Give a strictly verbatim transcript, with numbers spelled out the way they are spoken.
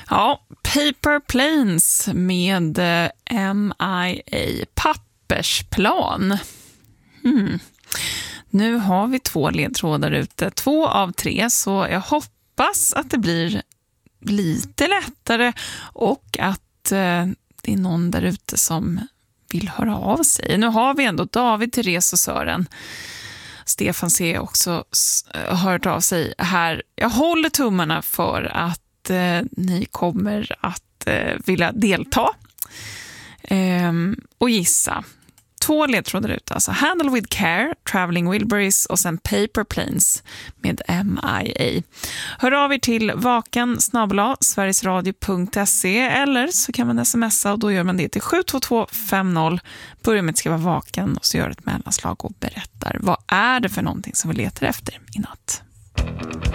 Ja, Paper Planes med M I A, pappersplan. Hmm. Nu har vi två ledtrådar ute, två av tre, så jag hoppas att det blir lite lättare och att eh, det är någon där ute som vill höra av sig. Nu har vi ändå David, Therese och Sören. Stefan C också har hört av sig här. Jag håller tummarna för att eh, ni kommer att eh, vilja delta eh, och gissa. Två ledtrådar ut, alltså Handle with Care, Traveling Wilburys och sen Paper Planes med M I A. Hör av er till vaken snabel-a sverigesradio punkt se eller så kan man smsa och då gör man det till sju två två fem noll. Börja med att skriva vaken och så gör ett mellanslag och berättar vad är det för någonting som vi letar efter i natt.